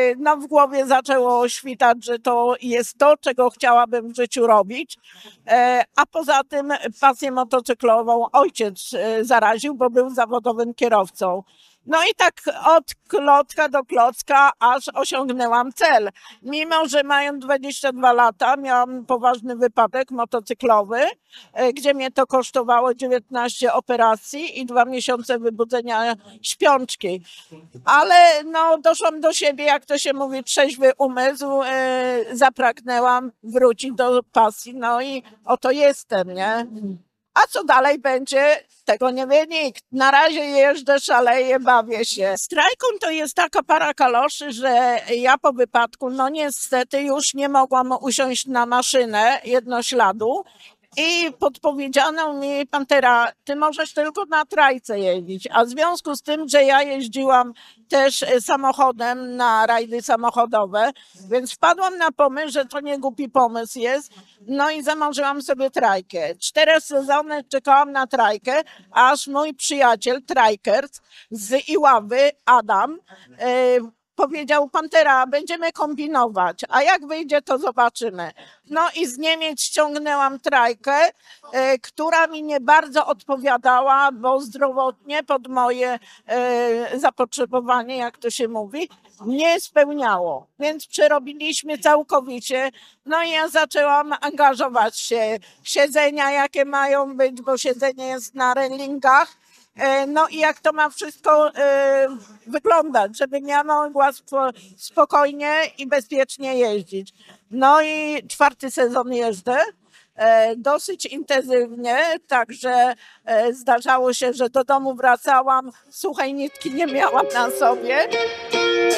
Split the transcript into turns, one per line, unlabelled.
no w głowie zaczęło świtać, że to jest to, czego chciałabym w życiu robić. A poza tym pasję motocyklową ojciec zaraził, bo był zawodowym kierowcą. No i tak od klocka do klocka, aż osiągnęłam cel. Mimo że mając 22 lata, miałam poważny wypadek motocyklowy, gdzie mnie to kosztowało 19 operacji i 2 miesiące wybudzenia śpiączki. Ale no, doszłam do siebie, jak to się mówi, trzeźwy umysł, zapragnęłam wrócić do pasji, no i oto jestem, nie? A co dalej będzie, tego nie wie nikt. Na razie jeżdżę, szaleję, bawię się. Strajką to jest taka para kaloszy, że ja po wypadku, no niestety już nie mogłam usiąść na maszynę jednośladu. I podpowiedziano mi, Pantera, ty możesz tylko na trajce jeździć, a w związku z tym, że ja jeździłam też samochodem na rajdy samochodowe, więc wpadłam na pomysł, że to nie głupi pomysł jest, no i zamarzyłam sobie trajkę. 4 sezony czekałam na trajkę, aż mój przyjaciel, trajkers z Iławy, Adam, powiedział, Pantera, będziemy kombinować, a jak wyjdzie, to zobaczymy. No i z Niemiec ściągnęłam trajkę, która mi nie bardzo odpowiadała, bo zdrowotnie pod moje zapotrzebowanie, jak to się mówi, nie spełniało. Więc przerobiliśmy całkowicie. No i ja zaczęłam angażować się. Siedzenia, jakie mają być, bo siedzenie jest na railingach. No i jak to ma wszystko wyglądać, żebym ja mogła spokojnie i bezpiecznie jeździć. No i 4. sezon jeżdżę, dosyć intensywnie, także zdarzało się, że do domu wracałam, suchej nitki nie miałam na sobie.